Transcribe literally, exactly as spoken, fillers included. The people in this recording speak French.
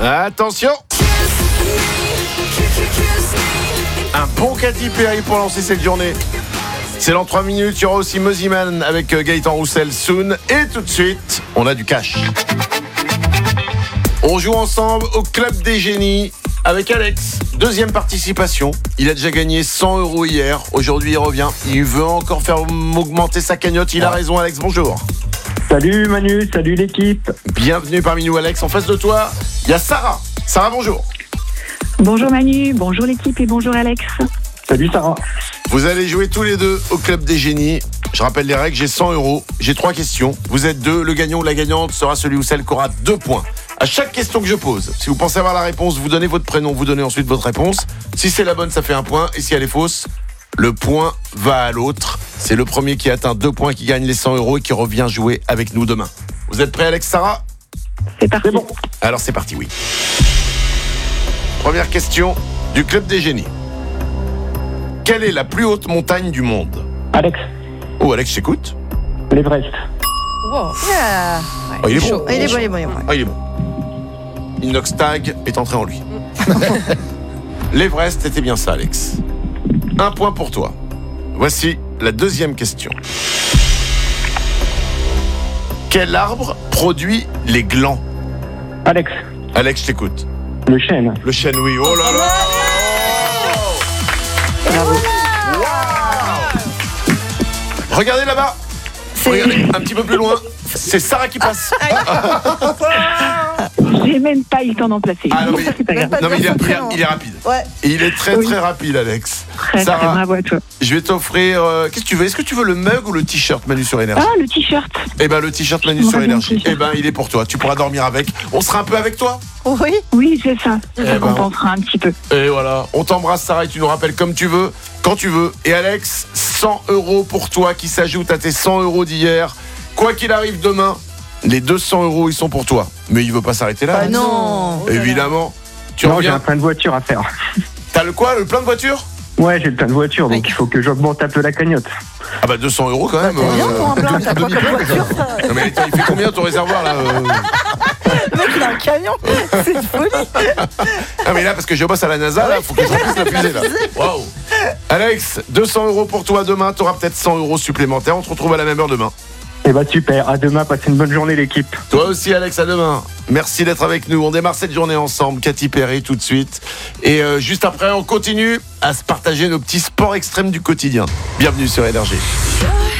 Attention. Un bon Katy Perry pour lancer cette journée. C'est dans trois minutes, il y aura aussi Mosiman avec Gaëtan Roussel soon. Et tout de suite, on a du cash. On joue ensemble au Club des Génies avec Alex. Deuxième participation. Il a déjà gagné cent euros hier. Aujourd'hui, il revient. Il veut encore faire augmenter sa cagnotte. Il a raison, Alex. Bonjour. Salut Manu, salut l'équipe. Bienvenue parmi nous, Alex. En face de toi, il y a Sarah. Sarah, bonjour. Bonjour Manu, bonjour l'équipe et bonjour Alex. Salut Sarah. Vous allez jouer tous les deux au Club des Génies. Je rappelle les règles, j'ai cent euros. J'ai trois questions. Vous êtes deux. Le gagnant ou la gagnante sera celui ou celle qui aura deux points. À chaque question que je pose, si vous pensez avoir la réponse, vous donnez votre prénom, vous donnez ensuite votre réponse. Si c'est la bonne, ça fait un point. Et si elle est fausse, le point va à l'autre. C'est le premier qui atteint deux points qui gagne les cent euros et qui revient jouer avec nous demain. Vous êtes prêts, Alex, Sarah ? C'est parti. C'est bon. Alors c'est parti, oui. Première question du Club des Génies. Quelle est la plus haute montagne du monde ? Alex, Oh, Alex, j'écoute. l'Everest. Wow. Yeah. Oh, il est Chaud. bon. Il est bon, il est bon, il est bon. Ah, il est bon. Inoxtag est entré en lui. L'Everest, c'était bien ça, Alex. Un point pour toi. Voici la deuxième question. Quel arbre produit les glands ? Alex, Alex, je t'écoute. le chêne. Le chêne, oui. Oh là là. Bravo. Regardez là-bas. C'est- Regardez, un petit peu plus loin. C'est Sarah qui passe. J'ai même pas eu le temps d'en placer. Ah, non, mais- Ça, c'est pas grave. Pas Non, mais il est, son il est- prénom. il est rapide. Ouais. Et il est très Oui. très rapide, Alex. Très, très Sarah, bravo à toi. je vais t'offrir. euh, Qu'est-ce que tu veux ? Est-ce que tu veux le mug ou le t-shirt Manu sur Énergie ? Ah, le t-shirt. Eh ben le t-shirt Manu On sur va bien le Énergie. t-shirt. Eh ben il est pour toi. Tu pourras dormir avec. On sera un peu avec toi. Oui. Oui, c'est ça. Eh Ça ben. compensera un petit peu. Et voilà. On t'embrasse Sarah et tu nous rappelles comme tu veux, quand tu veux. Et Alex, cent euros pour toi qui s'ajoutent à tes cent euros d'hier. Quoi qu'il arrive demain, les deux cents euros ils sont pour toi. Mais il veut pas s'arrêter là. Bah Alex. non. Évidemment. Tu Non, j'ai reviens. un plein de voitures à faire. T'as le quoi ? Le plein de voitures ? Ouais, j'ai le plein de voitures, donc il faut que j'augmente un peu la cagnotte. Ah bah deux cents euros quand même. C'est bien euh, pour un plein, t'as quoi comme voiture ? Non mais attends, il fait combien ton réservoir là euh Le mec, il a un camion. C'est une folie. Ah mais là parce que je bosse à la NASA là, faut que je remplisse la fusée là. Waouh. Alex, deux cents euros pour toi demain, t'auras peut-être cent euros supplémentaires. On te retrouve à la même heure demain. Et bah super, à demain, passez une bonne journée l'équipe. Toi aussi Alex, à demain. Merci d'être avec nous. On démarre cette journée ensemble. Katy Perry tout de suite. Et euh, juste après, on continue à se partager nos petits sports extrêmes du quotidien. Bienvenue sur Énergie.